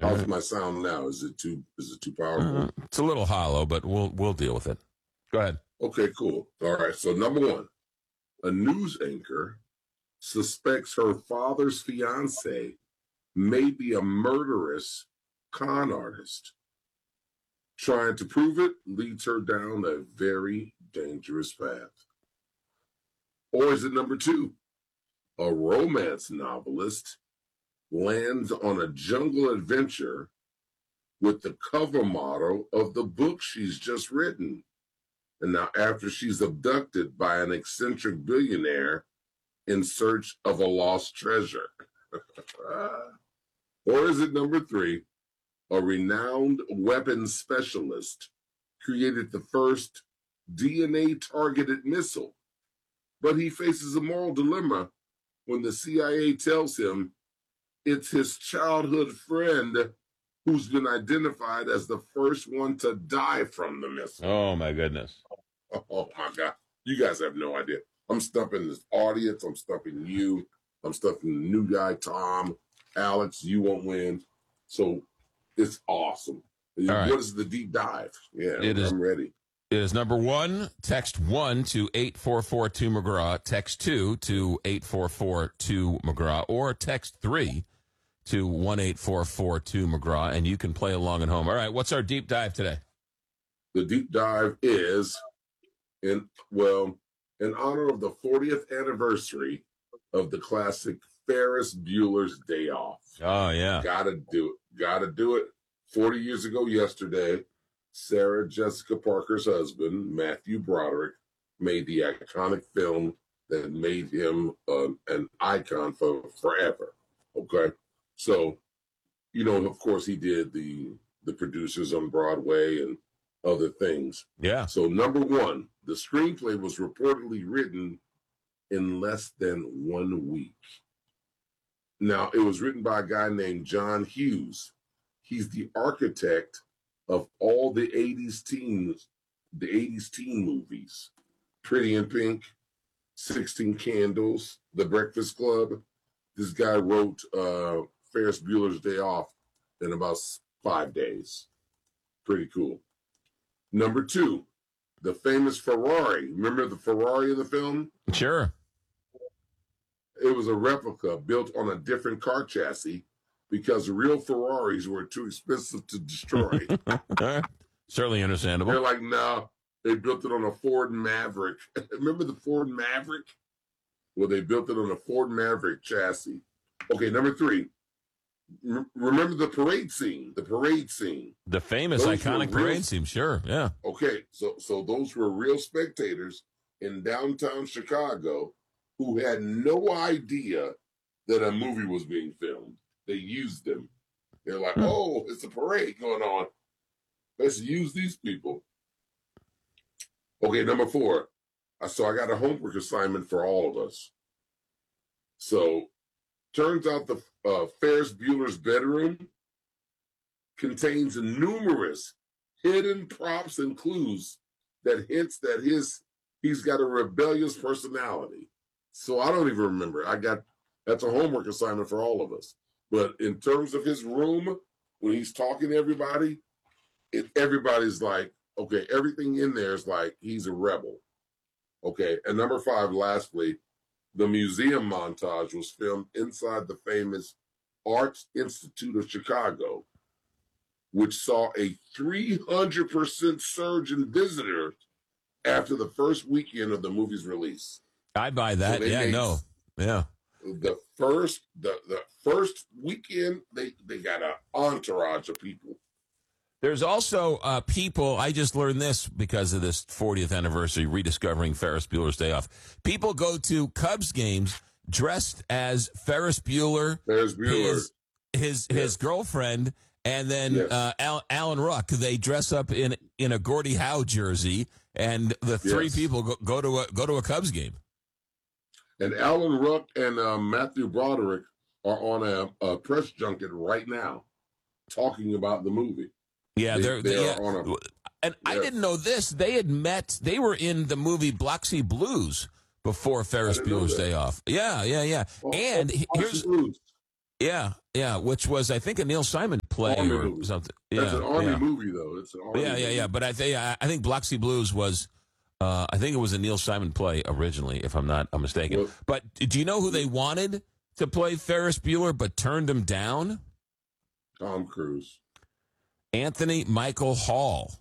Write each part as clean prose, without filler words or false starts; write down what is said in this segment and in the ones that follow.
How's my sound now? Is it too powerful? It's a little hollow, but we'll deal with it. Go ahead. Okay, cool. All right. So number one, a news anchor suspects her father's fiance may be a murderous con artist. Trying to prove it leads her down a very dangerous path. Or is it number two? A romance novelist lands on a jungle adventure with the cover model of the book she's just written. And now after she's abducted by an eccentric billionaire in search of a lost treasure. Or is it number three? A renowned weapons specialist created the first DNA-targeted missile, but he faces a moral dilemma when the CIA tells him it's his childhood friend who's been identified as the first one to die from the missile. Oh, my goodness. Oh, my God. You guys have no idea. I'm stumping this audience. I'm stumping you. I'm stumping the new guy, Tom, Alex. You won't win. So it's awesome. Right. What is the deep dive? Yeah, I'm ready. It is number one. Text 1 to 844-2McGraw. Text 2 to 844-2McGraw. Or text 3 to 1-844-2McGraw. And you can play along at home. All right, what's our deep dive today? The deep dive is, in honor of the 40th anniversary of the classic Ferris Bueller's Day Off. Oh, yeah. Gotta do it. 40 years ago yesterday, Sarah Jessica Parker's husband, Matthew Broderick, made the iconic film that made him an icon for forever. Okay? So, of course, he did the producers on Broadway and other things. Yeah. So, number one, the screenplay was reportedly written in less than 1 week. Now, it was written by a guy named John Hughes. He's the architect of all the 80s teen movies. Pretty in Pink, 16 Candles, The Breakfast Club. This guy wrote Ferris Bueller's Day Off in about 5 days. Pretty cool. Number two, the famous Ferrari. Remember the Ferrari in the film? Sure. It was a replica built on a different car chassis because real Ferraris were too expensive to destroy. Certainly understandable. They're like, no, they built it on a Ford Maverick. Remember the Ford Maverick? Well, they built it on a Ford Maverick chassis. Okay, number three. Remember the parade scene? The famous iconic parade scene, sure, yeah. Okay, so those were real spectators in downtown Chicago who had no idea that a movie was being filmed. They used them. They're like, oh, it's a parade going on. Let's use these people. Okay, number four. So I got a homework assignment for all of us. So turns out the Ferris Bueller's bedroom contains numerous hidden props and clues that hints that he's got a rebellious personality. So I don't even remember. That's a homework assignment for all of us. But in terms of his room, when he's talking to everybody, everybody's like, okay, everything in there is like he's a rebel. Okay, and number five, lastly, the museum montage was filmed inside the famous Arts Institute of Chicago, which saw a 300% surge in visitors after the first weekend of the movie's release. I buy that. So Yeah. The first weekend, they got an entourage of people. There's also people, I just learned this because of this 40th anniversary, rediscovering Ferris Bueller's Day Off. People go to Cubs games dressed as Ferris Bueller, his girlfriend, and then Alan Ruck. They dress up in a Gordie Howe jersey, and the three people go to a Cubs game. And Alan Ruck and Matthew Broderick are on a press junket right now talking about the movie. Yeah, I didn't know this. They had met. They were in the movie Biloxi Blues before Ferris Bueller's Day Off. Yeah. Well, and here's Blues. Yeah, which was I think a Neil Simon play Army or movie. something. That's Yeah, an Army yeah. movie, though. It's an Army movie. Yeah. But I think Biloxi Blues was, I think it was a Neil Simon play originally, if I'm not mistaken. Well, But do you know who they wanted to play Ferris Bueller but turned him down? Tom Cruise. Anthony Michael Hall.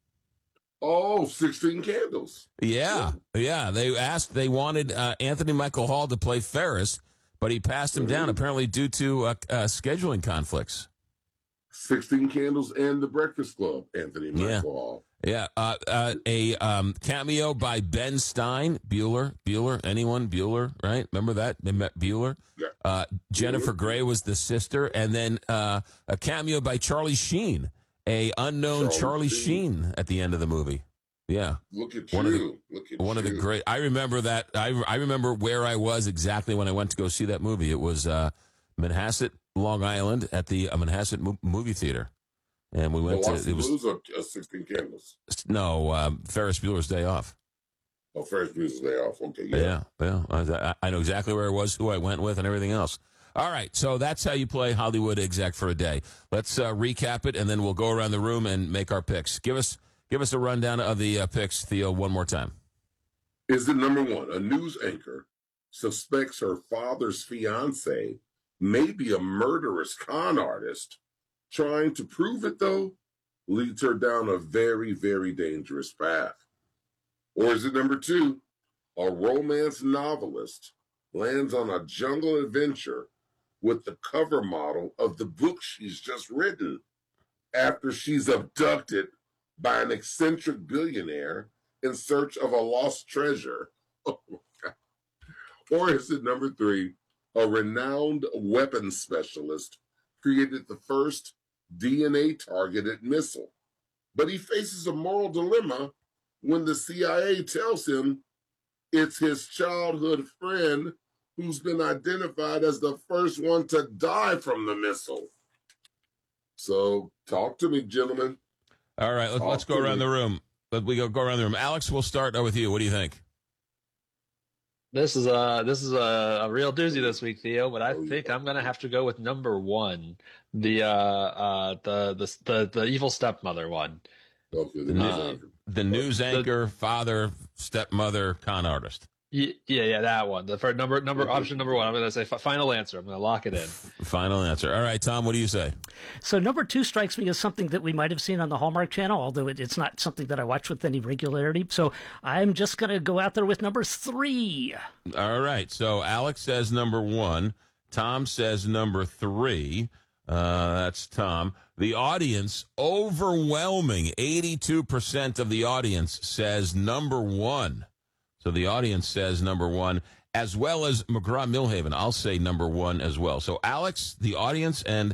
Oh, 16 Candles. Yeah. They wanted Anthony Michael Hall to play Ferris, but he passed him down, apparently due to scheduling conflicts. 16 Candles and The Breakfast Club, Anthony Michael Hall. Yeah, a cameo by Ben Stein, Bueller, anyone, Bueller, right? Remember that? They met Bueller. Yeah. Jennifer Grey was the sister, and then a cameo by Charlie Sheen, a unknown Charlie Sheen at the end of the movie. Yeah, Look at one you. Of the great. I remember that. I remember where I was exactly when I went to go see that movie. It was Manhasset, Long Island, at the Manhasset movie theater. And we went to it was Blues or 16 Candles. No, Ferris Bueller's Day Off. Oh, Ferris Bueller's Day Off. Okay, yeah. I know exactly where I was, who I went with, and everything else. All right, so that's how you play Hollywood Exec for a day. Let's recap it, and then we'll go around the room and make our picks. Give us a rundown of the picks, Theo, one more time. Is it number one? A news anchor suspects her father's fiance may be a murderous con artist. Trying to prove it, though, leads her down a very, very dangerous path. Or is it number two? A romance novelist lands on a jungle adventure with the cover model of the book she's just written after she's abducted by an eccentric billionaire in search of a lost treasure. Oh, my God. Or is it number three? A renowned weapons specialist created the first DNA-targeted missile. But he faces a moral dilemma when the CIA tells him it's his childhood friend who's been identified as the first one to die from the missile. So talk to me, gentlemen. All right, let's go around the room. We go around the room. Alex, we'll start with you. What do you think? This is a real doozy this week, Theo, but I think I'm gonna have to go with number one, the evil stepmother one. Okay, the news anchor, father, stepmother, con artist. Yeah, that one. The first option number one. I'm gonna say final answer. I'm gonna lock it in. Final answer. All right, Tom. What do you say? So number two strikes me as something that we might have seen on the Hallmark Channel, although it's not something that I watch with any regularity. So I'm just gonna go out there with number three. All right. So Alex says number one. Tom says number three. That's Tom. The audience, overwhelming 82% of the audience says number one. So the audience says number one, as well as McGraw-Milhaven. I'll say number one as well. So Alex, the audience, and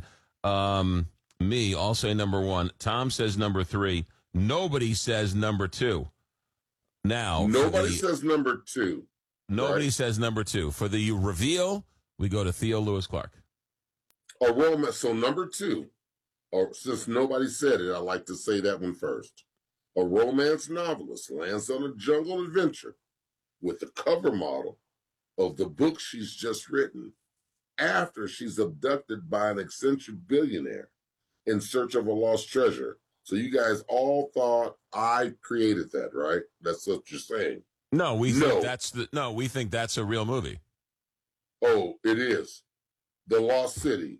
me all say number one. Tom says number three. Nobody says number two. Now, nobody says number two. Nobody says number two. For the reveal, we go to Theo Lewis Clark. A romance. So number two, or since nobody said it, I like to say that one first. A romance novelist lands on a jungle adventure with the cover model of the book she's just written after she's abducted by an eccentric billionaire in search of a lost treasure. So you guys all thought I created that, right? That's what you're saying. No, we think that's a real movie. Oh, it is. The Lost City,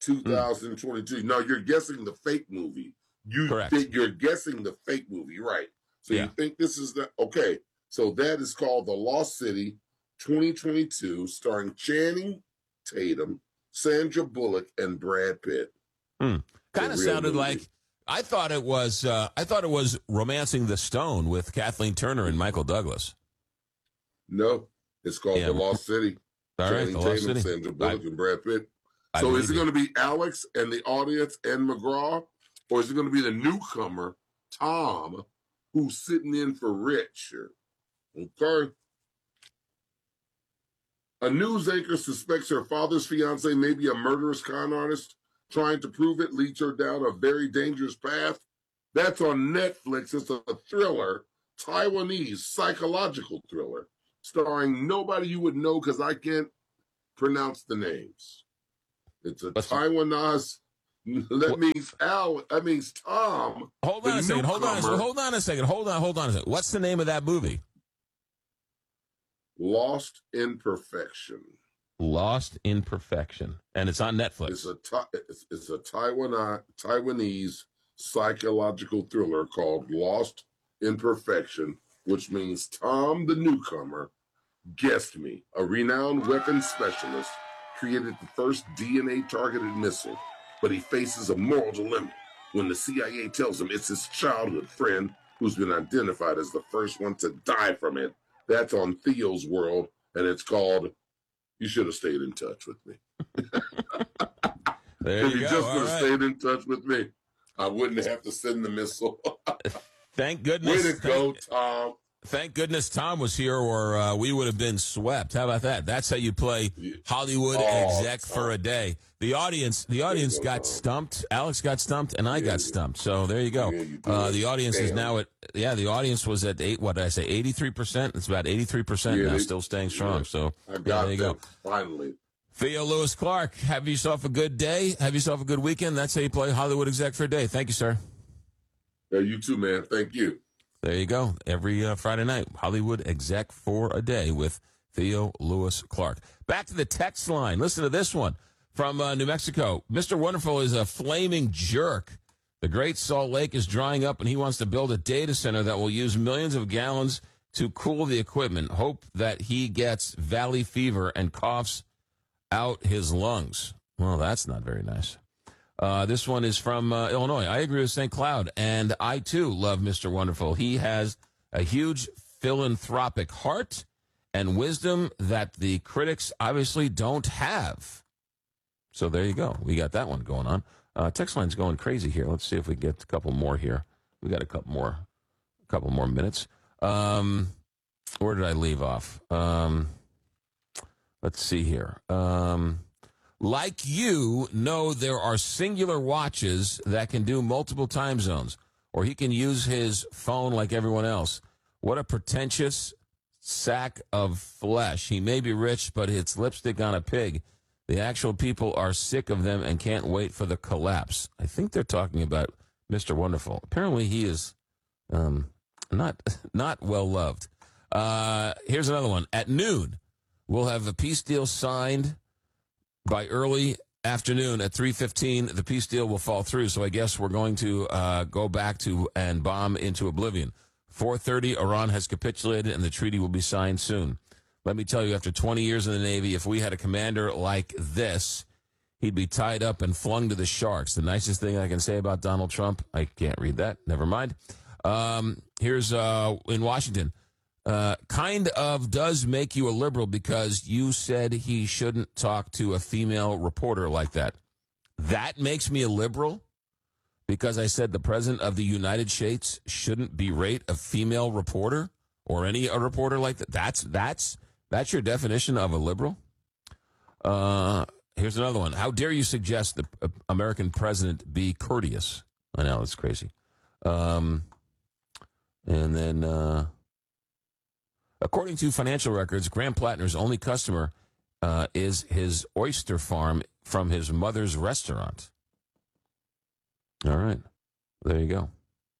2022. No, you're guessing the fake movie. Correct. You're guessing the fake movie, right? So you think this is okay. So that is called The Lost City 2022, starring Channing Tatum, Sandra Bullock, and Brad Pitt. Kind of sounded like I thought it was Romancing the Stone with Kathleen Turner and Michael Douglas. No, it's called The Lost City. All right, Channing Tatum, Sandra Bullock, and Brad Pitt. So is it going to be Alex and the audience and McGraw, or is it going to be the newcomer, Tom, who's sitting in for Rich? Okay. A news anchor suspects her father's fiance may be a murderous con artist. Trying to prove it leads her down a very dangerous path. That's on Netflix. It's a thriller, Taiwanese psychological thriller, starring nobody you would know because I can't pronounce the names. It's a Taiwanese That means Al. That means Tom. Hold on a second. Hold on a second. What's the name of that movie? Lost in Perfection. Lost in Perfection, and it's on Netflix. It's a Taiwanese psychological thriller called Lost in Perfection, which means Tom, the newcomer, guessed me, a renowned weapons specialist, created the first DNA-targeted missile, but he faces a moral dilemma when the CIA tells him it's his childhood friend who's been identified as the first one to die from it. That's on Theo's World, and it's called You Should Have Stayed in Touch with Me. There if you you go. just would have stayed in touch with me, I wouldn't have to send the missile. Thank goodness. Way to go, Tom. Thank goodness Tom was here, or we would have been swept. How about that? That's how you play Hollywood exec for a day. The audience got stumped. Alex got stumped, and I got stumped. So there you go. The audience is now at the audience was at 83%. It's about 83% now, still staying strong. Yeah. So there you go. Finally. Theo Lewis Clark, have yourself a good day. Have yourself a good weekend. That's how you play Hollywood exec for a day. Thank you, sir. Yeah, you too, man. Thank you. There you go. Every Friday night, Hollywood exec for a day with Theo Lewis Clark. Back to the text line. Listen to this one from New Mexico. Mr. Wonderful is a flaming jerk. The Great Salt Lake is drying up, and he wants to build a data center that will use millions of gallons to cool the equipment. Hope that he gets valley fever and coughs out his lungs. Well, that's not very nice. This one is from Illinois. I agree with St. Cloud, and I, too, love Mr. Wonderful. He has a huge philanthropic heart and wisdom that the critics obviously don't have. So there you go. We got that one going on. Text line's going crazy here. Let's see if we get a couple more here. We got a couple more minutes. Where did I leave off? Let's see here. Like you know, there are singular watches that can do multiple time zones, or he can use his phone like everyone else. What a pretentious sack of flesh. He may be rich, but it's lipstick on a pig. The actual people are sick of them and can't wait for the collapse. I think they're talking about Mr. Wonderful. Apparently he is not well loved. Here's another one. At noon, we'll have a peace deal signed. By early afternoon at 3:15, the peace deal will fall through. So I guess we're going to go back to and bomb into oblivion. 4:30, Iran has capitulated, and the treaty will be signed soon. Let me tell you, after 20 years in the Navy, if we had a commander like this, he'd be tied up and flung to the sharks. The nicest thing I can say about Donald Trump, I can't read that. Never mind. Here's in Washington. Kind of does make you a liberal because you said he shouldn't talk to a female reporter like that. That makes me a liberal because I said the president of the United States shouldn't berate a female reporter or any reporter like that. That's your definition of a liberal? Here's another one. How dare you suggest the American president be courteous? I know, it's crazy. And then... according to financial records, Graham Plattner's only customer is his oyster farm from his mother's restaurant. All right. There you go.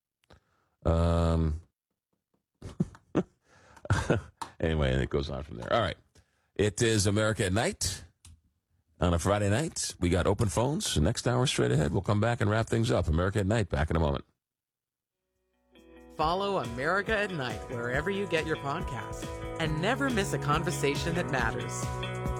Anyway, and it goes on from there. All right. It is America at Night on a Friday night. We got open phones. Next hour straight ahead. We'll come back and wrap things up. America at Night. Back in a moment. Follow America at Night wherever you get your podcasts and never miss a conversation that matters.